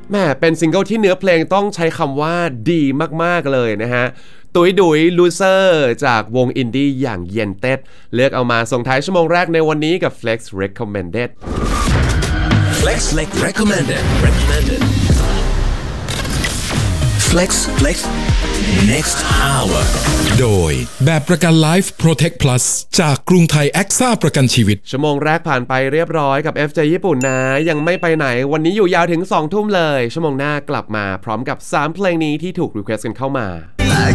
แหมเป็นซิงเกิลที่เนื้อเพลงต้องใช้คำว่าดีมากๆเลยนะฮะตุยดุยลูเซอร์จากวงอินดี้อย่างเย็นเต็ดเลือกเอามาส่งท้ายชั่วโมงแรกในวันนี้กับ Flex Recommended Flex Recommended Flex Next Hour โดยแบบประกัน Life Protect Plus จากกรุงไทยแอ็กซ่าประกันชีวิตชั่วโมงแรกผ่านไปเรียบร้อยกับ FJ ญี่ปุ่นนะยังไม่ไปไหนวันนี้อยู่ยาวถึง 2 ทุ่มเลยชั่วโมงหน้ากลับมาพร้อมกับ3เพลงนี้ที่ถูกรีเควสต์กันเข้ามาแต่